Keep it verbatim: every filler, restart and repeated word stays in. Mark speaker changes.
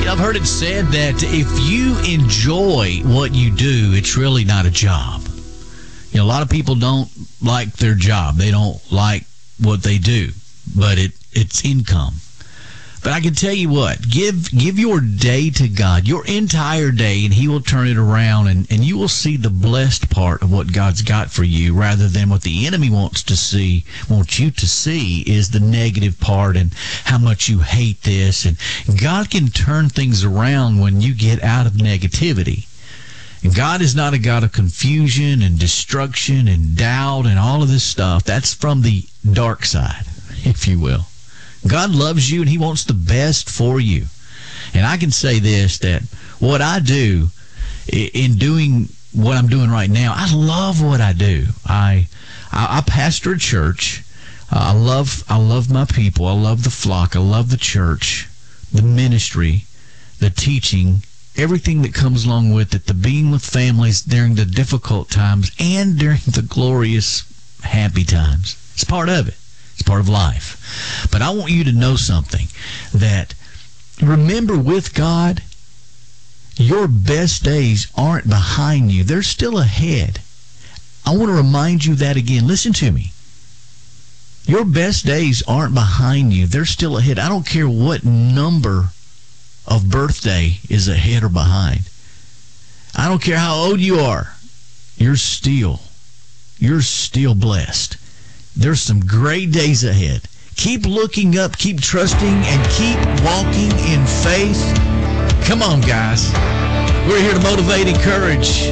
Speaker 1: I've heard it said that if you enjoy what you do, it's really not a job. You know, a lot of people don't like their job. They don't like what they do, but it it's income. But I can tell you what, give give your day to God, your entire day, and he will turn it around, and, and you will see the blessed part of what God's got for you, rather than what the enemy wants to see, wants you to see, is the negative part and how much you hate this. And God can turn things around when you get out of negativity. And God is not a God of confusion and destruction and doubt and all of this stuff. That's from the dark side, if you will. God loves you, and he wants the best for you. And I can say this, that what I do in doing what I'm doing right now, I love what I do. I I, I pastor a church. Uh, I love I love my people. I love the flock. I love the church, the ministry, the teaching, everything that comes along with it, the being with families during the difficult times and during the glorious, happy times. It's part of it. It's part of life. But I want you to know something, that remember, with God, your best days aren't behind you. They're still ahead. I want to remind you that again. Listen to me. Your best days aren't behind you. They're still ahead. I don't care what number of birthday is ahead or behind. I don't care how old you are. You're still, you're still blessed. There's some great days ahead. Keep looking up, keep trusting, and keep walking in faith. Come on, guys. We're here to motivate, encourage,